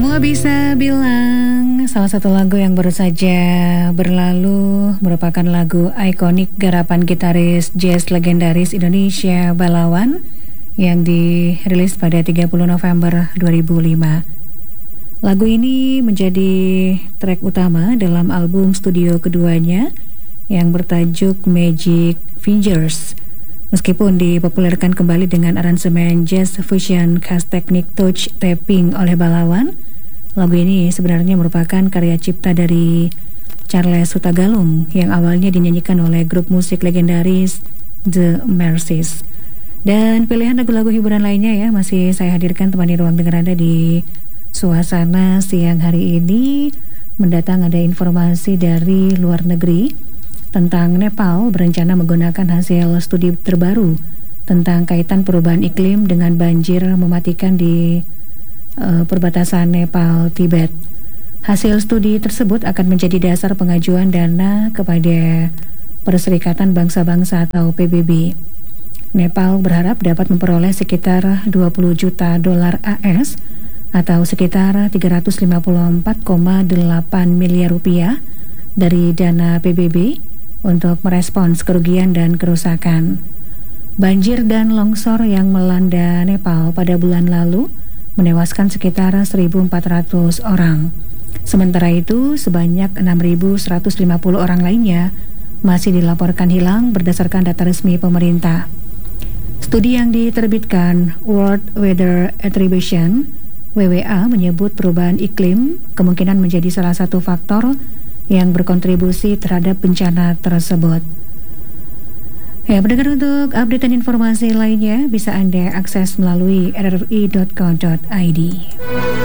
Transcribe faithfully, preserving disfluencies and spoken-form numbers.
Semua bisa bilang salah satu lagu yang baru saja berlalu merupakan lagu ikonik garapan gitaris jazz legendaris Indonesia Balawan yang dirilis pada tiga puluh November dua ribu lima. Lagu ini menjadi track utama dalam album studio keduanya yang bertajuk Magic Fingers. Meskipun dipopulerkan kembali dengan aransemen jazz fusion khas teknik touch tapping oleh Balawan, lagu ini sebenarnya merupakan karya cipta dari Charles Hutagalung yang awalnya dinyanyikan oleh grup musik legendaris The Mercies. Dan pilihan lagu-lagu hiburan lainnya ya masih saya hadirkan temani ruang dengar Anda di suasana siang hari ini. Mendatang ada informasi dari luar negeri tentang Nepal berencana menggunakan hasil studi terbaru tentang kaitan perubahan iklim dengan banjir mematikan di uh, perbatasan Nepal-Tibet. Hasil studi tersebut akan menjadi dasar pengajuan dana kepada Perserikatan Bangsa-Bangsa atau P B B. Nepal berharap dapat memperoleh sekitar dua puluh juta dolar A S atau sekitar tiga ratus lima puluh empat koma delapan miliar rupiah dari dana P B B untuk merespons kerugian dan kerusakan. Banjir dan longsor yang melanda Nepal pada bulan lalu menewaskan sekitar seribu empat ratus orang. Sementara itu, sebanyak enam ribu seratus lima puluh orang lainnya masih dilaporkan hilang berdasarkan data resmi pemerintah. Studi yang diterbitkan World Weather Attribution W W A menyebut perubahan iklim kemungkinan menjadi salah satu faktor yang berkontribusi terhadap bencana tersebut. Ya, pendengar, untuk update dan informasi lainnya bisa Anda akses melalui r r i dot co dot i d.